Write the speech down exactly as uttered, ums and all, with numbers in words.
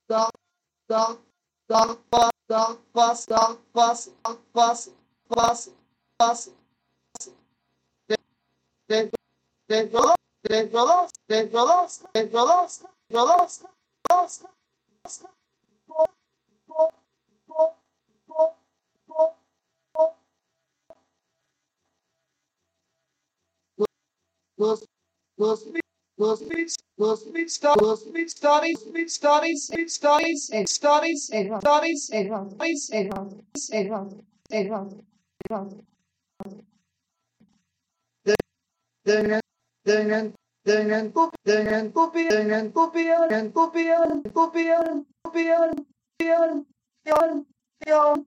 da da da pa da pas da pas pas pas pas de de de de dolos de dolos de dolos dolos dolos po po po po po po los los los big los big studies los big studies big studies big studies and studies and studies and studies and and and dengan dengan dengan kup dengan kupian dengan kupian dengan kupian kupian kupian kupian kupian kupian